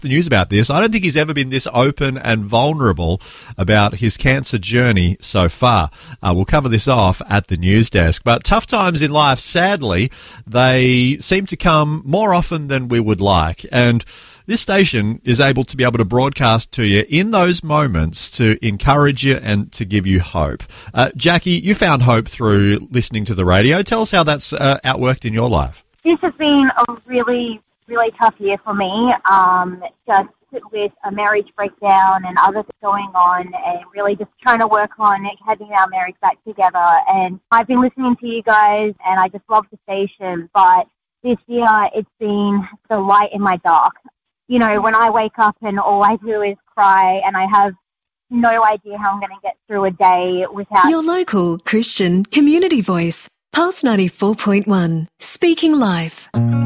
the news about this. I don't think he's ever been this open and vulnerable about his cancer journey so far. We'll cover this off at the news desk. But tough times in life, sadly, they seem to come more often than we would like. And this station is able to broadcast to you in those moments to encourage you and to give you hope. Jackie, you found hope through listening to the radio. Tell us how that's outworked in your life. This has been a really, really tough year for me, just with a marriage breakdown and other things going on, and really just trying to work on having our marriage back together. And I've been listening to you guys, and I just love the station, but this year it's been the light in my dark. You know, when I wake up and all I do is cry, and I have no idea how I'm going to get through a day without... Your local Christian community voice, Pulse 94.1, speaking life.